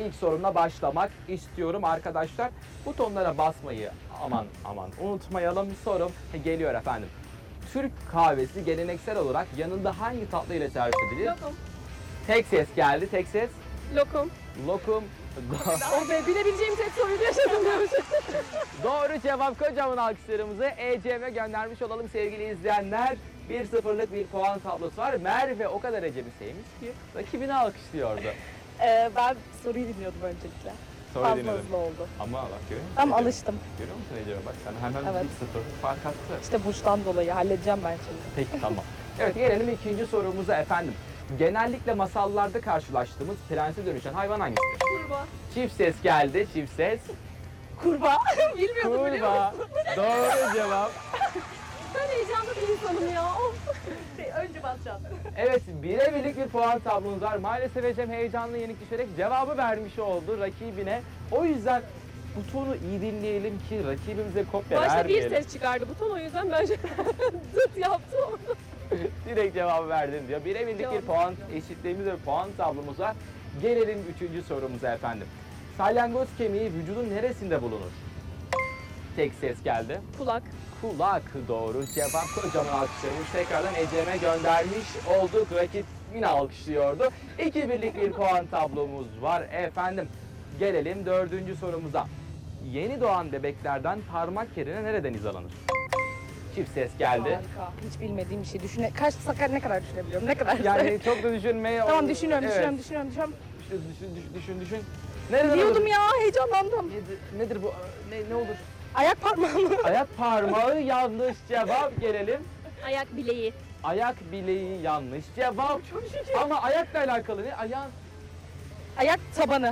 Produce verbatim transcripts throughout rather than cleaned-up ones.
ilk sorumla başlamak istiyorum arkadaşlar. Butonlara basmayı aman aman unutmayalım. Sorum geliyor efendim. Türk kahvesi geleneksel olarak yanında hangi tatlı ile servis edilir? Lokum. Tek ses geldi, tek ses. Lokum. Lokum. Oh be, bilebileceğim tek soruyu yaşadım diyormuşum. Doğru cevap, kocaman alkışlarımızı E C M'e göndermiş olalım sevgili izleyenler. bir sıfırlık bir puan tablosu var. Merve o kadar Ecem'i sevmiş ki rakibini alkışlıyordu. Ee, ben soruyu dinliyordum öncelikle. Soru Fazla dinledim. hızlı oldu. Ama bak görüyor musun? Tam Ecem? alıştım. Görüyor musun Ecem'e bak sen hemen Evet. bir sıfır fark attı. İşte burçtan dolayı halledeceğim ben şimdi. Peki tamam. Evet gelelim ikinci sorumuza efendim. Genellikle masallarda karşılaştığımız prense dönüşen hayvan hangisidir? Kurbağa. Çift ses geldi, çift ses. Kurbağa. Bilmiyordum biliyor Kurbağa. musun? Doğru cevap. Ben heyecanlı bir insanım ya. Of. Önce basacağım. Evet, bire birlik bir puan tablonuz var. Maalesef Ecem heyecanlı yenik düşerek cevabı vermiş oldu rakibine. O yüzden butonu iyi dinleyelim ki rakibimize kopya Başta bir vermeyelim. ses çıkardı buton, o yüzden ben dıt yaptım. Direkt cevabı verdin diyor. Bire birlik bir Cevap puan vereceğim. eşitliğimiz ve puan tablomuz var. Gelelim üçüncü sorumuza efendim. Salyangoz kemiği vücudun neresinde bulunur? Tek ses geldi. Kulak. Kulak doğru cevap. Kocaman alkışlarımız tekrardan Ecem'e göndermiş olduk. Rakip yine alkışlıyordu. İki birlik bir puan tablomuz var efendim. Gelelim dördüncü sorumuza. Yeni doğan bebeklerden parmak yerine nereden iz alınır? Çift ses geldi. Harika. Hiç bilmediğim bir şey. Düşüne kaç sakar ne kadar düşünebiliyorum? Ne kadar? Yani çok da düşünmeye... Tamam düşünüyorum, Evet. düşünüyorum, düşünüyorum, düşünüyorum. Düşün, düşün, düşün, düşün, düşün. Nereden Biliyordum alınır? ya, heyecanlandım. Nedir, nedir bu? Ne, ne olur? Ayak parmağım. Ayak parmağı yanlış cevap. Gelelim. Ayak bileği. Ayak bileği yanlış cevap. Ama ayakla alakalı ne? Ayağın... Ayak tabanı.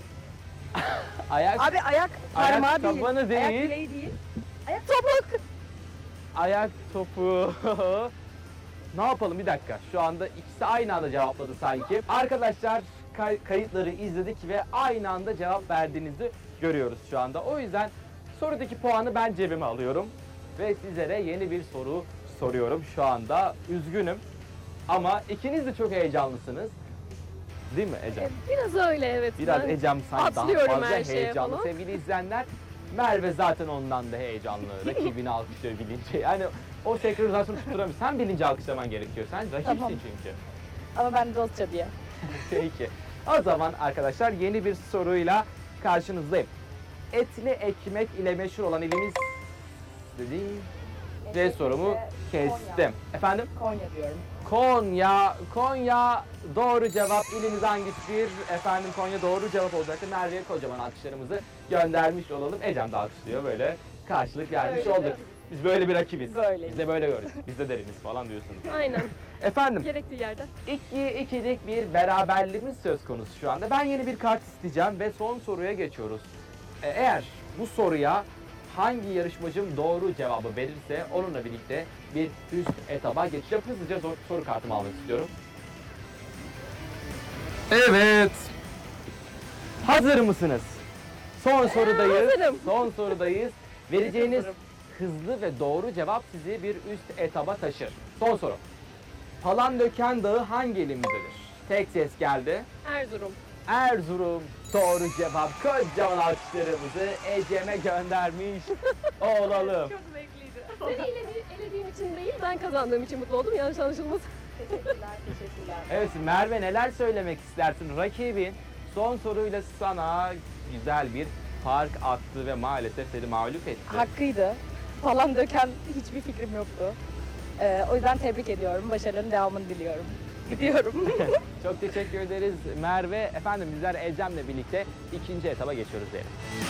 Ayak... Abi ayak Ayak parmağı değil. tabanı değil. Ayak bileği değil. Ayak topuk. Ayak topu. Ne yapalım bir dakika. Şu anda ikisi aynı anda cevapladı sanki. Arkadaşlar kay- kayıtları izledik ve aynı anda cevap verdiğinizi görüyoruz şu anda. O yüzden sorudaki puanı ben cebime alıyorum. Ve sizlere yeni bir soru soruyorum şu anda. Üzgünüm. Ama ikiniz de çok heyecanlısınız. Değil mi Ecem? Biraz öyle evet. Biraz Ben Ecem sanki daha atlıyorum fazla her şeye heyecanlı. falan. Sevgili izleyenler, Merve zaten ondan da heyecanlı. Rakibini alkışlıyor bilince. Yani o senkronizasyonu tutturamıyor. Sen bilince alkışlaman gerekiyor. Sen rakipsin Tamam. çünkü. Ama ben dostça diye. Peki. O zaman arkadaşlar yeni bir soruyla karşınızdayım. Etli ekmek ile meşhur olan ilimiz dediğim ve sorumu kestim. Efendim? Konya diyorum. Konya, Konya doğru cevap. İlimiz hangisidir? Efendim Konya doğru cevap olacaktı. Merve'ye kocaman alkışlarımızı göndermiş olalım. Ecem de alkışlıyor, böyle karşılık vermiş Öyle. olduk. Biz böyle bir rakibiz. Böyleyiz. Biz de böyle görürüz. Biz de deriniz falan diyorsunuz. Aynen. Efendim Gerektiği yerde. iki ikilik bir beraberliğimiz söz konusu şu anda. Ben yeni bir kart isteyeceğim ve son soruya geçiyoruz. E, Eğer bu soruya hangi yarışmacım doğru cevabı verirse onunla birlikte bir üst etaba geçeceğim. Hızlıca zor- soru kartımı almak istiyorum. Evet. Hazır mısınız? Son sorudayız. hazırım. Son sorudayız. Vereceğiniz hazırım. hızlı ve doğru cevap sizi bir üst etaba taşır. Son soru. Palandöken Dağı hangi ilimizdedir? Tek ses geldi. Erzurum. Erzurum doğru cevap. Kocaman alkışlarımızı Ecem'e göndermiş olalım. Çok zevkliydi. Seni eledi, elediğim için değil, ben kazandığım için mutlu oldum. Yanlış anlaşılmasın. Teşekkürler, teşekkürler. Evet Merve, neler söylemek istersin? Rakibin son soruyla sana güzel bir fark attı ve maalesef seni mağlup etti. Hakkıydı. Falan döken hiçbir fikrim yoktu. Ee, o yüzden tebrik ediyorum. Başarıların devamını diliyorum. Gidiyorum. Çok teşekkür ederiz Merve. Efendim bizler Ecem'le birlikte ikinci etaba geçiyoruz diyelim.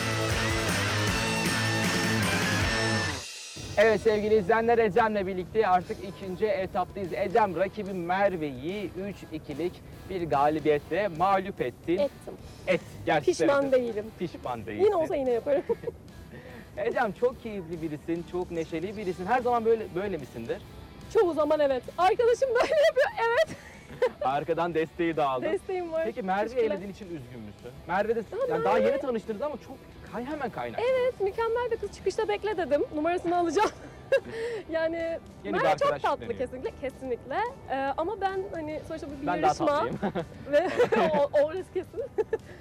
Evet sevgili izleyenler, Ecem'le birlikte artık ikinci etaptayız. Ecem rakibim Merve'yi üç ikilik bir galibiyetle mağlup ettin. Ettim. Et. Gerçekten Pişman ettin. değilim. Pişman değilsin. Yine olsa yine yaparım. Ecem çok keyifli birisin, çok neşeli birisin. Her zaman böyle böyle misindir? Çoğu zaman evet. Arkadaşım böyle yapıyor. Evet. Arkadan desteği de aldın. Desteğim var. Peki Merve'yi Teşekkürler. elediğin için üzgün müsün? Merve de Ama yani daha Merve- yeni tanıştınız ama çok kay hemen kaynak. Evet, mükemmel bir kız, çıkışta bekle dedim. Numarasını alacağım. Yani Yeni bir Merve çok arkadaşlık tatlı deniyor. kesinlikle, kesinlikle. Ee, ama ben hani sonuçta bu bir Ben daha yarışma tatlıyım. ve o, o risk kesin.